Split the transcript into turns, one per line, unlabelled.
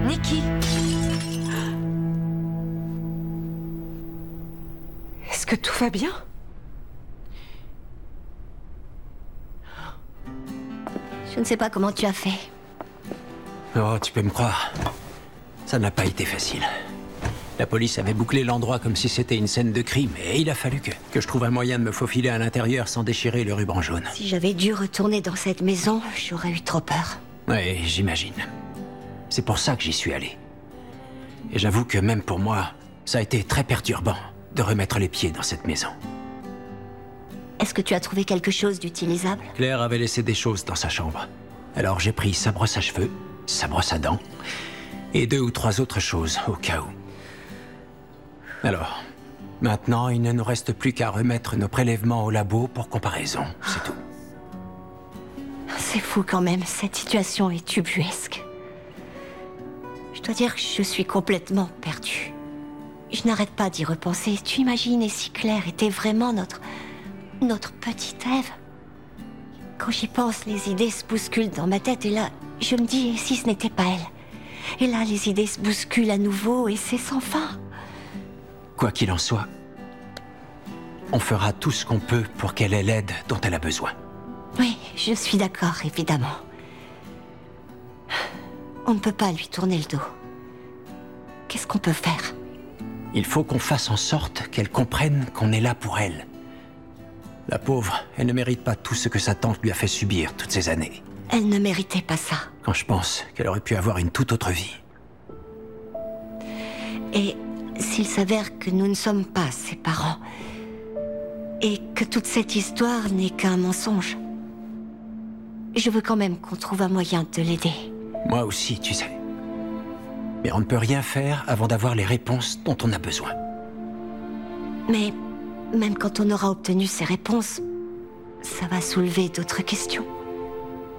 Nikki! Est-ce que tout va bien?
Je ne sais pas comment tu as fait.
Oh, tu peux me croire. Ça n'a pas été facile. La police avait bouclé l'endroit comme si c'était une scène de crime, et il a fallu que je trouve un moyen de me faufiler à l'intérieur sans déchirer le ruban jaune.
Si j'avais dû retourner dans cette maison, j'aurais eu trop peur.
Oui, j'imagine. C'est pour ça que j'y suis allé. Et j'avoue que même pour moi, ça a été très perturbant de remettre les pieds dans cette maison.
Est-ce que tu as trouvé quelque chose d'utilisable?
Claire avait laissé des choses dans sa chambre. Alors j'ai pris sa brosse à cheveux, sa brosse à dents, et 2 ou 3 autres choses au cas où. Alors, maintenant, il ne nous reste plus qu'à remettre nos prélèvements au labo pour comparaison, c'est tout.
C'est fou quand même, cette situation est ubuesque. Je dois dire que je suis complètement perdue. Je n'arrête pas d'y repenser. Tu imagines, et si Claire était vraiment notre petite Ève? Quand j'y pense, les idées se bousculent dans ma tête et là, je me dis, et si ce n'était pas elle? Et là, les idées se bousculent à nouveau et c'est sans fin.
Quoi qu'il en soit, on fera tout ce qu'on peut pour qu'elle ait l'aide dont elle a besoin.
Oui, je suis d'accord, évidemment. On ne peut pas lui tourner le dos. Qu'est-ce qu'on peut faire?
Il faut qu'on fasse en sorte qu'elle comprenne qu'on est là pour elle. La pauvre, elle ne mérite pas tout ce que sa tante lui a fait subir toutes ces années.
Elle ne méritait pas ça.
Quand je pense qu'elle aurait pu avoir une toute autre vie.
Et s'il s'avère que nous ne sommes pas ses parents, et que toute cette histoire n'est qu'un mensonge, je veux quand même qu'on trouve un moyen de l'aider.
Moi aussi, tu sais. Mais on ne peut rien faire avant d'avoir les réponses dont on a besoin.
Mais même quand on aura obtenu ces réponses, ça va soulever d'autres questions.